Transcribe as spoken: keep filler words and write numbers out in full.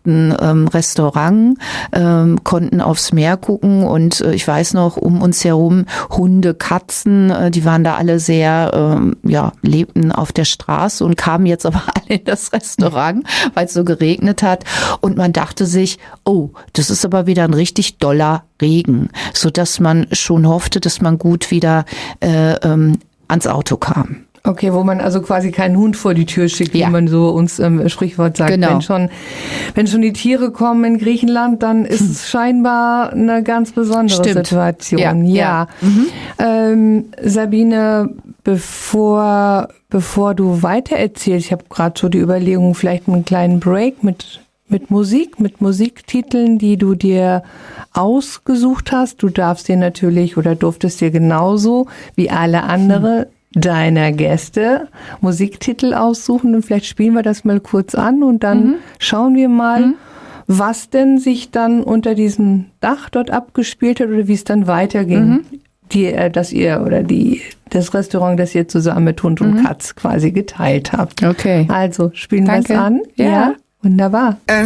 aufgemachten ähm, Restaurant, ähm, konnten aufs Meer gucken und äh, ich weiß noch, um uns herum Hunde, Katzen, äh, die waren da alle sehr, ähm, ja, lebten auf der Straße und kamen jetzt aber alle in das Restaurant, weil es so geregnet hat und man dachte sich, oh, das ist aber wieder ein richtig doller Regen, sodass man schon hoffte, dass man gut wieder äh, ähm, ans Auto kam. Okay, wo man also quasi keinen Hund vor die Tür schickt, Ja. wie man so uns ähm, Sprichwort sagt. Genau. Wenn schon, wenn schon die Tiere kommen in Griechenland, dann ist es scheinbar eine ganz besondere Stimmt. Situation. Ja, Ja. ja. Mhm. Ähm, Sabine, bevor, bevor du weitererzählst, ich habe gerade so die Überlegung, vielleicht einen kleinen Break mit mit Musik, mit Musiktiteln, die du dir ausgesucht hast. Du darfst dir natürlich oder durftest dir genauso wie alle andere deiner Gäste Musiktitel aussuchen und vielleicht spielen wir das mal kurz an und dann mhm. schauen wir mal, mhm. was denn sich dann unter diesem Dach dort abgespielt hat oder wie es dann weiterging. Mhm. Die, dass ihr oder die, das Restaurant, das ihr zusammen mit Hund und mhm. Katz quasi geteilt habt. Okay. Also spielen wir es Danke. an. Ja. Ja, wunderbar.